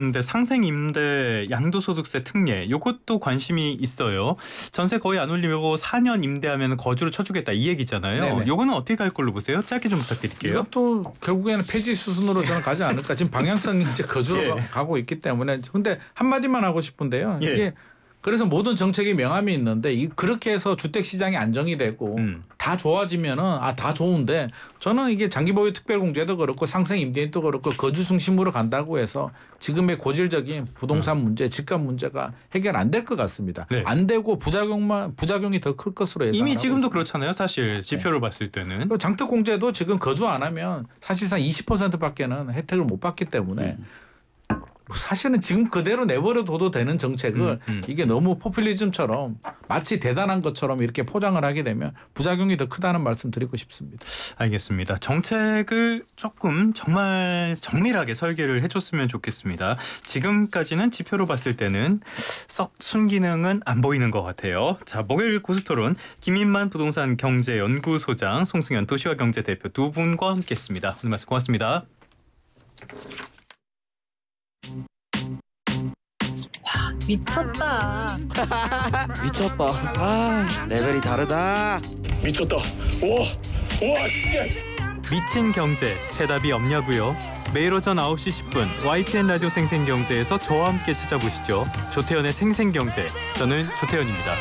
근데 상생임대 양도소득세 특례 요것도 관심이 있어요. 전세 거의 안 올리고 4년 임대하면 거주로 쳐주겠다 이 얘기잖아요. 네네. 요거는 어떻게 갈 걸로 보세요? 짧게 좀 부탁드릴게요. 이것도 결국에는 폐지 수순으로 저는 가지 않을까. 지금 방향성이 이제 거주로 예. 가고 있기 때문에. 근데 한마디만 하고 싶은데요. 예. 이게 그래서 모든 정책이 명암이 있는데 그렇게 해서 주택 시장이 안정이 되고 다 좋아지면은 다 좋은데 저는 이게 장기 보유 특별공제도 그렇고 상생 임대인도 그렇고 거주 중심으로 간다고 해서 지금의 고질적인 부동산 문제, 집값 문제가 해결 안 될 것 같습니다. 네. 안 되고 부작용이 더 클 것으로 예상하고 이미 지금도 있습니다. 그렇잖아요. 사실 지표를 봤을 때는. 그리고 장특공제도 지금 거주 안 하면 사실상 20%밖에는 혜택을 못 받기 때문에 사실은 지금 그대로 내버려둬도 되는 정책을 이게 너무 포퓰리즘처럼 마치 대단한 것처럼 이렇게 포장을 하게 되면 부작용이 더 크다는 말씀 드리고 싶습니다. 알겠습니다. 정책을 조금 정말 정밀하게 설계를 해줬으면 좋겠습니다. 지금까지는 지표로 봤을 때는 썩 순기능은 안 보이는 것 같아요. 자, 목요일 고스토론 김인만 부동산 경제연구소장, 송승현 도시화경제 대표 두 분과 함께했습니다. 오늘 말씀 고맙습니다. 미쳤다. 미쳤다. 레벨이 다르다. 미쳤다. 와, 미친 경제 대답이 없냐고요? 매일 오전 9시 10분 YTN 라디오 생생경제에서 저와 함께 찾아보시죠. 조태현의 생생경제. 저는 조태현입니다.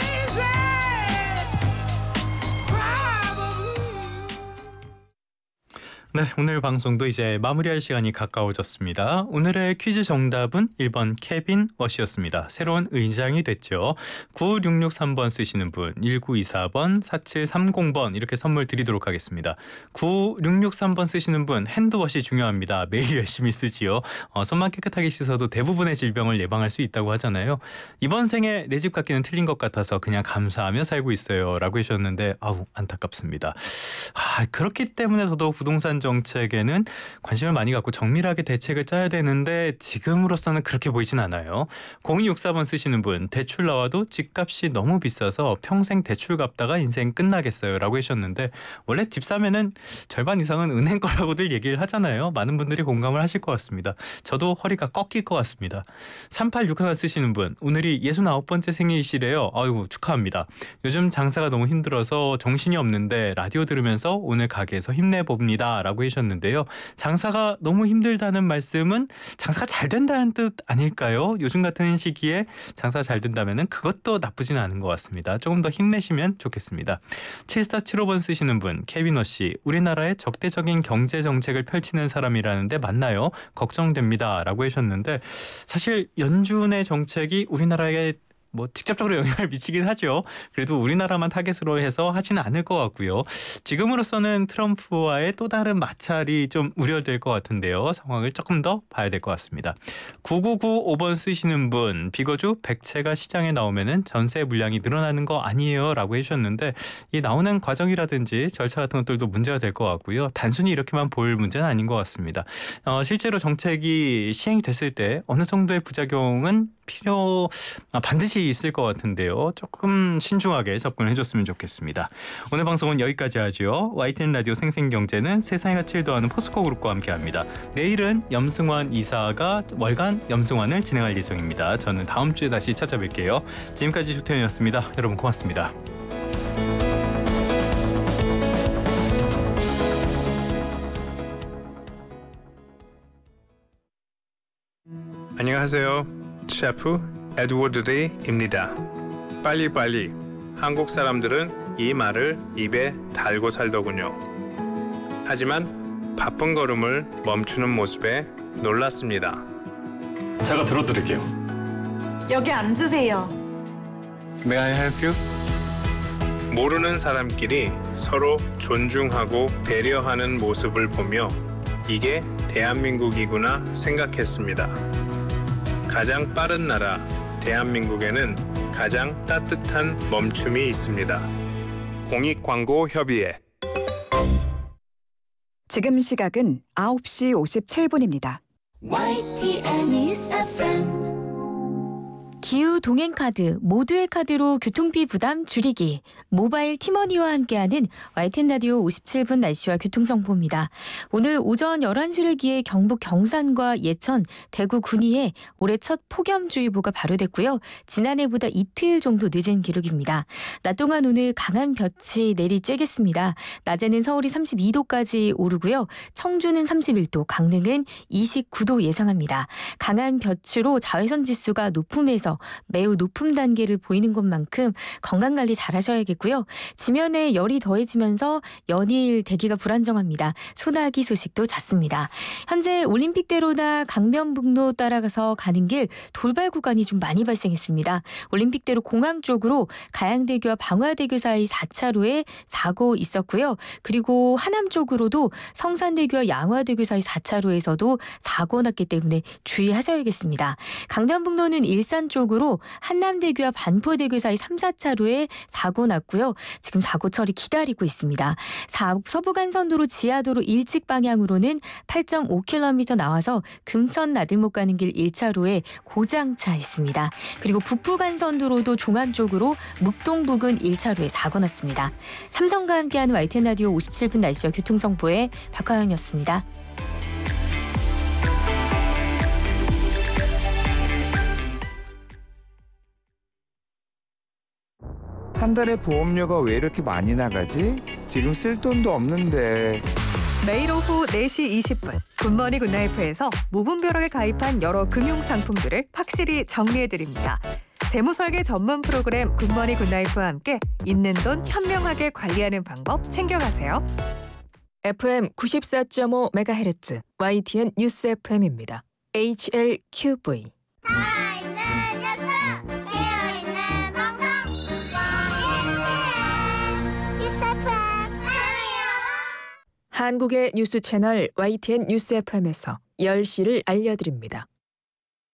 네, 오늘 방송도 이제 마무리할 시간이 가까워졌습니다. 오늘의 퀴즈 정답은 1번 케빈 워시였습니다. 새로운 의장이 됐죠. 9663번 쓰시는 분, 1924번, 4730번 이렇게 선물 드리도록 하겠습니다. 9663번 쓰시는 분, 핸드워시 중요합니다. 매일 열심히 쓰지요. 손만 깨끗하게 씻어도 대부분의 질병을 예방할 수 있다고 하잖아요. 이번 생에 내 집 갖기는 틀린 것 같아서 그냥 감사하며 살고 있어요. 라고 하셨는데 안타깝습니다. 그렇기 때문에 더더욱 부동산 정책에는 관심을 많이 갖고 정밀하게 대책을 짜야 되는데 지금으로서는 그렇게 보이진 않아요. 0264번 쓰시는 분, 대출 나와도 집값이 너무 비싸서 평생 대출 갚다가 인생 끝나겠어요. 라고 하셨는데 원래 집 사면은 절반 이상은 은행 거라고들 얘기를 하잖아요. 많은 분들이 공감을 하실 것 같습니다. 저도 허리가 꺾일 것 같습니다. 3861 쓰시는 분, 오늘이 69번째 생일이시래요. 아이고 축하합니다. 요즘 장사가 너무 힘들어서 정신이 없는데 라디오 들으면서 오늘 가게에서 힘내봅니다. 라고 하셨는데요. 장사가 너무 힘들다는 말씀은 장사가 잘 된다는 뜻 아닐까요? 요즘 같은 시기에 장사가 잘 된다면 그것도 나쁘진 않은 것 같습니다. 조금 더 힘내시면 좋겠습니다. 7475번 쓰시는 분, 케빈호 씨, 우리나라의 적대적인 경제 정책을 펼치는 사람이라는데 맞나요? 걱정됩니다. 라고 하셨는데 사실 연준의 정책이 우리나라에 직접적으로 영향을 미치긴 하죠. 그래도 우리나라만 타겟으로 해서 하지는 않을 것 같고요. 지금으로서는 트럼프와의 또 다른 마찰이 좀 우려될 것 같은데요. 상황을 조금 더 봐야 될 것 같습니다. 9995번 쓰시는 분, 비거주 100채가 시장에 나오면은 전세 물량이 늘어나는 거 아니에요? 라고 해주셨는데 이 나오는 과정이라든지 절차 같은 것들도 문제가 될 것 같고요. 단순히 이렇게만 볼 문제는 아닌 것 같습니다. 실제로 정책이 시행이 됐을 때 어느 정도의 부작용은 반드시 있을 것 같은데요. 조금 신중하게 접근을 해줬으면 좋겠습니다. 오늘 방송은 여기까지 하죠. YTN 라디오 생생경제는 세상의 가치를 더하는 포스코그룹과 함께합니다. 내일은 염승환 이사가 월간 염승환을 진행할 예정입니다. 저는 다음 주에 다시 찾아뵐게요. 지금까지 조태현이었습니다. 여러분 고맙습니다. 안녕하세요. 셰프 에드워드 데이입니다. 빨리빨리. 한국 사람들은 이 말을 입에 달고 살더군요. 하지만 바쁜 걸음을 멈추는 모습에 놀랐습니다. 제가 들어드릴게요. 여기 앉으세요. May I help you? 모르는 사람끼리 서로 존중하고 배려하는 모습을 보며 이게 대한민국이구나 생각했습니다. 가장 빠른 나라 대한민국에는 가장 따뜻한 멈춤이 있습니다. 공익광고협의회. 지금 시각은 9시 57분입니다. YTN News FM 기후 동행카드, 모두의 카드로 교통비 부담 줄이기. 모바일 티머니와 함께하는 YTN 라디오 57분 날씨와 교통정보입니다. 오늘 오전 11시를 기해 경북 경산과 예천, 대구 군위에 올해 첫 폭염주의보가 발효됐고요. 지난해보다 이틀 정도 늦은 기록입니다. 낮 동안 오늘 강한 볕이 내리쬐겠습니다. 낮에는 서울이 32도까지 오르고요. 청주는 31도, 강릉은 29도 예상합니다. 강한 볕으로 자외선 지수가 높음에서 매우 높은 단계를 보이는 것만큼 건강관리 잘 하셔야겠고요. 지면에 열이 더해지면서 연일 대기가 불안정합니다. 소나기 소식도 잦습니다. 현재 올림픽대로나 강변북로 따라가서 가는 길 돌발 구간이 좀 많이 발생했습니다. 올림픽대로 공항 쪽으로 가양대교와 방화대교 사이 4차로에 사고 있었고요. 그리고 하남 쪽으로도 성산대교와 양화대교 사이 4차로에서도 사고 났기 때문에 주의하셔야겠습니다. 강변북로는 일산 쪽으로 한남대교와 반포대교 사이 3, 4차로에 사고 났고요. 지금 사고 처리 기다리고 있습니다. 서부간선도로 지하도로 일찍 방향으로는 8.5km 나와서 금천 나들목 가는 길 1차로에 고장차 있습니다. 그리고 북부간선도로도 종안 쪽으로 묵동 부근 1차로에 사고 났습니다. 삼성과 함께하는 YTN 라디오 57분 날씨와 교통정보의 박화영이었습니다. 한 달에 보험료가 왜 이렇게 많이 나가지? 지금 쓸 돈도 없는데. 매일 오후 4시 20분 굿모닝 굿나이프에서 무분별하게 가입한 여러 금융 상품들을 확실히 정리해드립니다. 재무설계 전문 프로그램 굿모닝 굿나이프와 함께 있는 돈 현명하게 관리하는 방법 챙겨가세요. FM 94.5MHz YTN 뉴스 FM입니다. HLQV 한국의 뉴스 채널 YTN 뉴스 FM에서 10시를 알려드립니다.